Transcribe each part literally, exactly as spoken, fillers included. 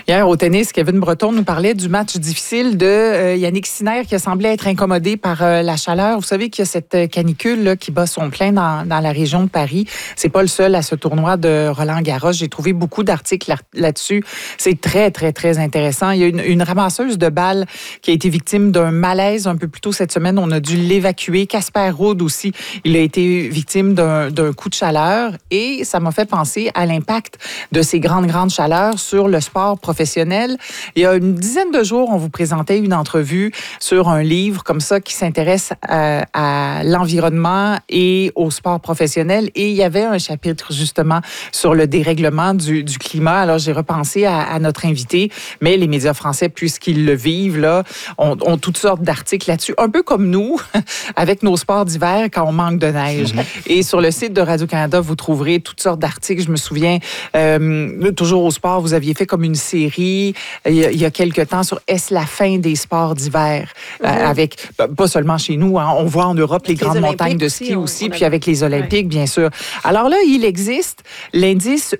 Hier, au tennis, Kevin Breton nous parlait du match difficile de euh, Yannick Sinner qui a semblé être incommodé par euh, la chaleur. Vous savez qu'il y a cette canicule là, qui bat son plein dans, dans la région de Paris. C'est pas le seul à ce tournoi de Roland-Garros. J'ai trouvé beaucoup d'articles là- là-dessus. C'est très, très, très intéressant. Il y a une, une ramasseuse de balles qui a été victime d'un malaise un peu plus tôt cette semaine. On a dû l'évacuer. Casper Ruud aussi, il a été victime d'un, d'un coup de chaleur. Et ça m'a fait penser à l'impact de ces grandes, grandes chaleurs sur le sport professionnel. Il y a une dizaine de jours, on vous présentait une entrevue sur un livre comme ça qui s'intéresse à, à l'environnement et au sport professionnel. Et il y avait un chapitre justement sur le dérèglement du, du climat. Alors, j'ai repensé à, à notre invité, mais les médias français, puisqu'ils le vivent, là, ont, ont toutes sortes d'articles là-dessus, un peu comme nous, avec nos sports d'hiver quand on manque de neige. Et sur le site de Radio-Canada, vous trouverez toutes sortes d'articles. Je me souviens, euh, toujours au sport, vous aviez fait comme une série il y a, il y a quelque temps sur est-ce la fin des sports d'hiver? Mm-hmm. Euh, avec, pas seulement chez nous, hein, on voit en Europe les, les grandes montagnes de ski aussi, on, on puis avec les Olympiques, ouais. bien sûr. Alors là, il existe l'indice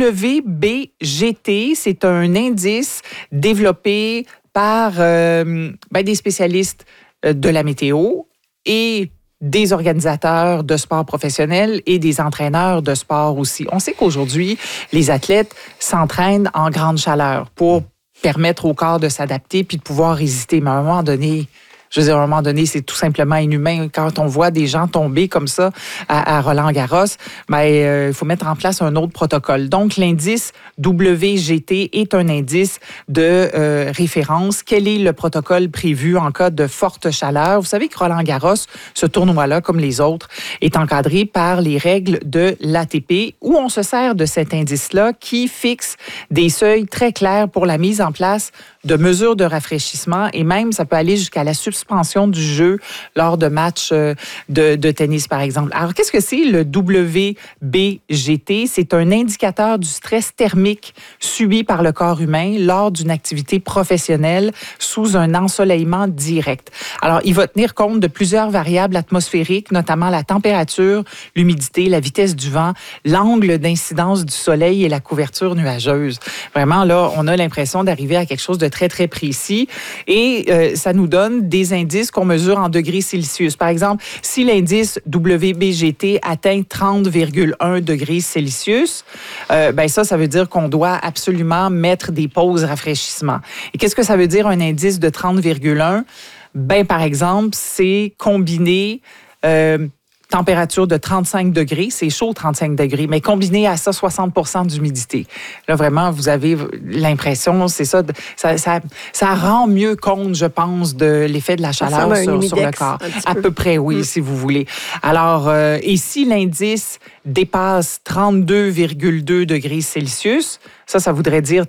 W B G T. C'est un indice développé par euh, ben, des spécialistes de la météo et des organisateurs de sport professionnels et des entraîneurs de sport aussi. On sait qu'aujourd'hui, les athlètes s'entraînent en grande chaleur pour permettre au corps de s'adapter puis de pouvoir résister. Mais à un moment donné, je veux dire, à un moment donné, c'est tout simplement inhumain. Quand on voit des gens tomber comme ça à, à Roland-Garros, ben, euh, il faut mettre en place un autre protocole. Donc, l'indice W G T est un indice de euh, référence. Quel est le protocole prévu en cas de forte chaleur? Vous savez que Roland-Garros, ce tournoi-là, comme les autres, est encadré par les règles de l'A T P, où on se sert de cet indice-là qui fixe des seuils très clairs pour la mise en place de mesures de rafraîchissement et même, ça peut aller jusqu'à la suspension du jeu lors de matchs de, de tennis, par exemple. Alors, qu'est-ce que c'est le W B G T? C'est un indicateur du stress thermique subi par le corps humain lors d'une activité professionnelle sous un ensoleillement direct. Alors, il va tenir compte de plusieurs variables atmosphériques, notamment la température, l'humidité, la vitesse du vent, l'angle d'incidence du soleil et la couverture nuageuse. Vraiment, là, on a l'impression d'arriver à quelque chose de très, très précis. Et euh, ça nous donne des indices qu'on mesure en degrés Celsius. Par exemple, si l'indice W B G T atteint trente virgule un degrés Celsius, euh, ben ça, ça veut dire qu'on doit absolument mettre des pauses rafraîchissement. Et qu'est-ce que ça veut dire un indice de trente virgule un? Ben, par exemple, c'est combiner euh, température de trente-cinq degrés, c'est chaud trente-cinq degrés, mais combiné à ça soixante pour cent d'humidité. Là, vraiment, vous avez l'impression, c'est ça, ça, ça, ça rend mieux compte, je pense, de l'effet de la chaleur sur, sur le corps. À peu près, oui, mmh. si vous voulez. Alors, euh, et si l'indice dépasse trente-deux virgule deux degrés Celsius, ça, ça voudrait dire